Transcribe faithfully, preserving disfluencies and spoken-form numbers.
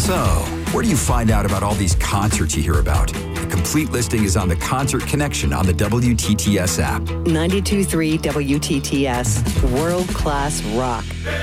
So, where do you find out about all these concerts you hear about? The complete listing is on the Concert Connection on the W T T S app. ninety-two point three W T T S, world-class rock.